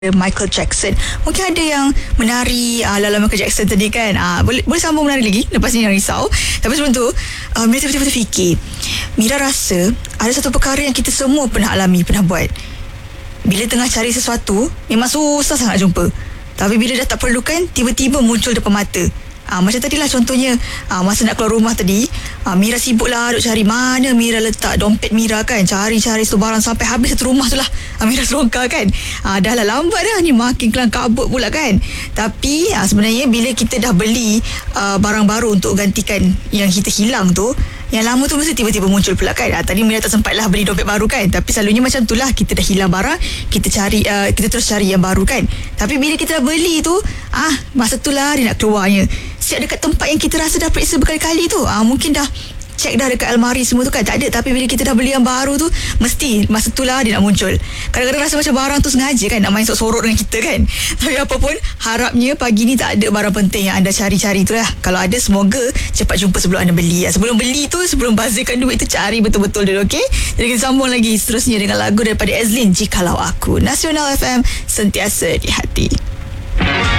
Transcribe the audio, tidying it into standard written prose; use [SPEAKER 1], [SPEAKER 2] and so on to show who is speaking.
[SPEAKER 1] Michael Jackson. Mungkin ada yang menari ala Michael Jackson tadi kan. Boleh sambung menari lagi lepas ni, jangan risau. Tapi sebelum tu Mira tiba-tiba terfikir, Mira rasa ada satu perkara yang kita semua pernah alami, pernah buat. Bila tengah cari sesuatu, memang susah sangat jumpa. Tapi bila dah tak perlukan, tiba-tiba muncul depan mata. Macam tadilah contohnya, masa nak keluar rumah tadi, Mira sibuk lah duk cari mana Mira letak dompet Mira kan. Cari-cari satu barang sampai habis satu rumah tu lah. Mira serongkar kan. Dah lah lambat dah ni, makin kelang kabut pula kan. Tapi sebenarnya bila kita dah beli barang baru untuk gantikan yang kita hilang tu, yang lama tu mesti tiba-tiba muncul pula kan. Tadi Mira tak sempat lah beli dompet baru kan. Tapi selalunya macam tu lah, kita dah hilang barang, kita cari, kita terus cari yang baru kan. Tapi bila kita dah beli tu, masa tu lah dia nak keluarnya. Siap dekat tempat yang kita rasa dah periksa berkali-kali tu, mungkin dah cek dah dekat almari semua tu kan, tak ada. Tapi bila kita dah beli yang baru tu, mesti masa tu lah dia nak muncul. Kadang-kadang rasa macam barang tu sengaja kan, nak main sorok-sorok dengan kita kan. Tapi apa pun, harapnya pagi ni tak ada barang penting yang anda cari-cari tu lah. Kalau ada, semoga cepat jumpa sebelum anda beli. Sebelum beli tu, sebelum bazirkan duit tu, cari betul-betul dulu, okay? Jadi kita sambung lagi seterusnya dengan lagu daripada Ezlin, Jikalau Aku. Nasional FM, sentiasa di hati.